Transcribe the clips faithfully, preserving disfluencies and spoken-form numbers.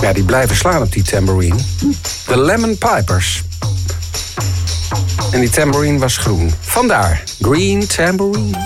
Ja, die blijven slaan op die tambourine. De Lemon Pipers. En die tambourine was groen. Vandaar, Green Tambourine.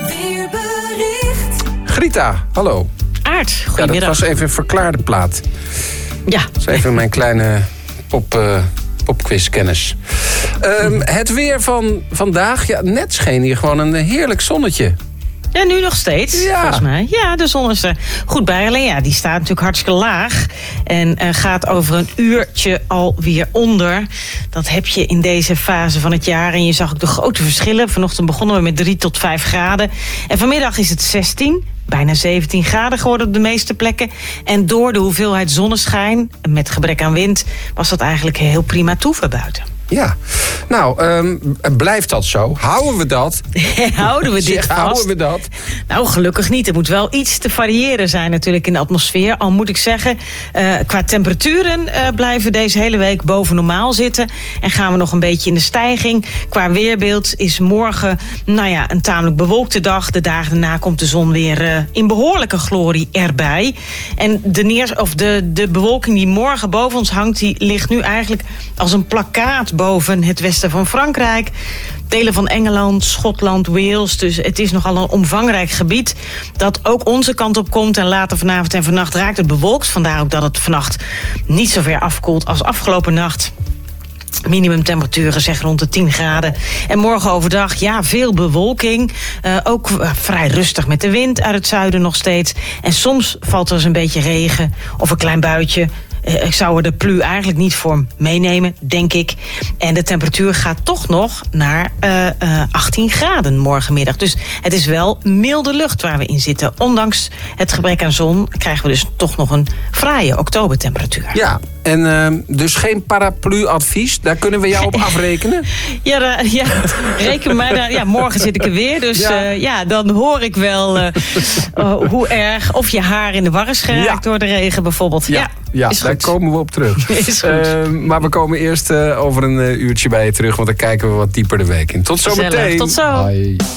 Weerbericht. Grieta, hallo. Aart, goedemiddag. Ja, dat was even een verklaarde plaat. Ja. Dat is even mijn kleine pop, uh, popquizkennis. Um, het weer van vandaag, ja, net scheen hier gewoon een heerlijk zonnetje. Ja, nu nog steeds, ja. volgens mij. Ja, de zon is er goed bij. Alleen ja, die staat natuurlijk hartstikke laag. En uh, gaat over een uurtje alweer onder. Dat heb je in deze fase van het jaar. En je zag ook de grote verschillen. Vanochtend begonnen we met drie tot vijf graden. En vanmiddag is het zestien. Bijna zeventien graden geworden op de meeste plekken. En door de hoeveelheid zonneschijn, met gebrek aan wind, was dat eigenlijk heel prima toeven buiten. Ja, nou, um, blijft dat zo? Houden we dat? Houden we dit zeg, vast? Houden we dat? Nou, gelukkig niet. Er moet wel iets te variëren zijn natuurlijk in de atmosfeer. Al moet ik zeggen, uh, qua temperaturen uh, blijven deze hele week boven normaal zitten. En gaan we nog een beetje in de stijging. Qua weerbeeld is morgen, nou ja, een tamelijk bewolkte dag. De dagen daarna komt de zon weer uh, in behoorlijke glorie erbij. En de, neer, of de, de bewolking die morgen boven ons hangt, die ligt nu eigenlijk als een plakkaat boven het westen van Frankrijk. Delen van Engeland, Schotland, Wales. Dus het is nogal een omvangrijk gebied dat ook onze kant op komt. En later vanavond en vannacht raakt het bewolkt. Vandaar ook dat het vannacht niet zo ver afkoelt als afgelopen nacht. Minimumtemperaturen zeg rond de tien graden. En morgen overdag, ja, veel bewolking. Uh, ook uh, vrij rustig met de wind uit het zuiden nog steeds. En soms valt er eens een beetje regen of een klein buitje. Uh, ik zou er de plu eigenlijk niet voor meenemen, denk ik. En de temperatuur gaat toch nog naar uh, uh, achttien graden morgenmiddag. Dus het is wel milde lucht waar we in zitten. Ondanks het gebrek aan zon krijgen we dus toch nog een fraaie oktobertemperatuur. Ja, en uh, dus geen paraplu-advies. Daar kunnen we jou op afrekenen? Ja, uh, ja, reken mij daar. Ja, morgen zit ik er weer. Dus ja, uh, ja dan hoor ik wel uh, uh, hoe erg. Of je haar in de war is geraakt ja. door de regen bijvoorbeeld. Ja, ja, ja is daar goed. komen we op terug. Is goed. Uh, maar we komen eerst uh, over een uh, uurtje bij je terug. Want dan kijken we wat dieper de week in. Tot zometeen. Tot zo. Bye.